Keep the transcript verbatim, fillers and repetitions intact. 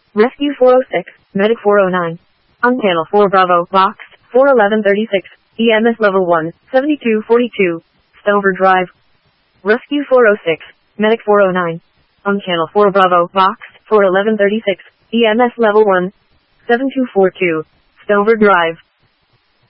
Rescue four oh six, Medic four oh nine. On Channel four Bravo, Box, four eleven thirty-six, E M S Level one, seventy-two forty-two, Stover Drive. Rescue four oh six, Medic four oh nine. On Channel four Bravo, Box, four eleven thirty-six, E M S Level one, seventy-two forty-two, Stover Drive.